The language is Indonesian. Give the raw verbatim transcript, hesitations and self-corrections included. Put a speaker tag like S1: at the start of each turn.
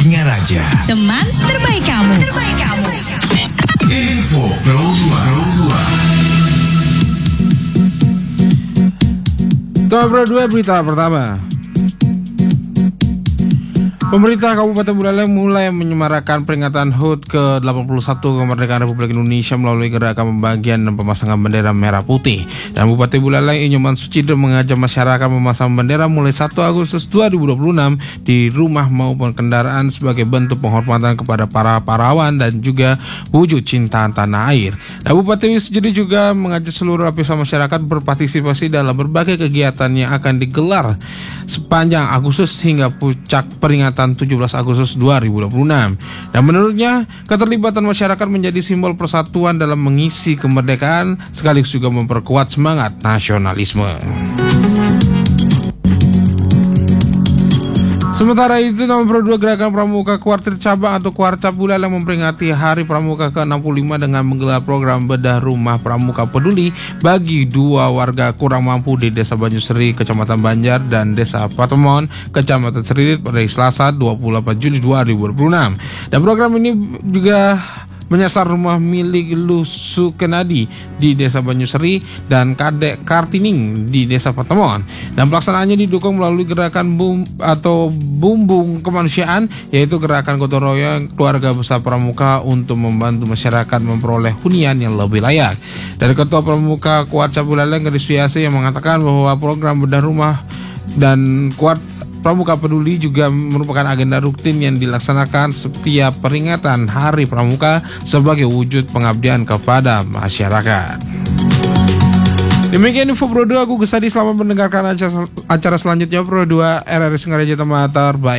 S1: Singaraja,
S2: teman terbaik kamu. Terbaik kamu.
S1: Info Pro dua.
S3: Teman Pro dua berita pertama. Pemerintah Kabupaten Buleleng mulai menyemarakan peringatan H U T ke delapan puluh satu kemerdekaan Republik Indonesia melalui gerakan pembagian dan pemasangan bendera merah putih. Dan Bupati Buleleng Inyoman Sucidro mengajak masyarakat memasang bendera mulai satu Agustus dua ribu dua puluh enam di rumah maupun kendaraan sebagai bentuk penghormatan kepada para pahlawan dan juga wujud cinta tanah air. Dan Bupati Sucidro juga mengajak seluruh lapisan masyarakat berpartisipasi dalam berbagai kegiatan yang akan digelar sepanjang Agustus hingga puncak peringatan tujuh belas Agustus dua ribu dua puluh enam. Dan menurutnya, keterlibatan masyarakat menjadi simbol persatuan dalam mengisi kemerdekaan sekaligus juga memperkuat semangat nasionalisme. Sementara itu, nomor Pro dua Gerakan Pramuka Kuartir Cabang atau Kuarcap Buleleng memperingati Hari Pramuka ke enam puluh lima dengan menggelar program bedah rumah pramuka peduli bagi dua warga kurang mampu di Desa Banyuseri, Kecamatan Banjar, dan Desa Patemon, Kecamatan Seririt pada Selasa dua puluh delapan Juli dua ribu dua puluh enam. Dan program ini juga menyasar rumah milik Lusu Kenadi di Desa Banyuseri dan Kadek Kartining di Desa Patemon. Dan pelaksanaannya didukung melalui gerakan bum atau bumbung kemanusiaan, yaitu gerakan gotong royong keluarga besar pramuka untuk membantu masyarakat memperoleh hunian yang lebih layak. Dari Ketua Pramuka Kuarcap Buleleng Gadis Wiase yang mengatakan bahwa program bedah rumah dan kuart Pramuka Peduli juga merupakan agenda rutin yang dilaksanakan setiap peringatan Hari Pramuka sebagai wujud pengabdian kepada masyarakat. Demikian info Pro dua, aku Gesadi, selamat mendengarkan acara, acara selanjutnya Pro dua R R I Singaraja, teman terbaik.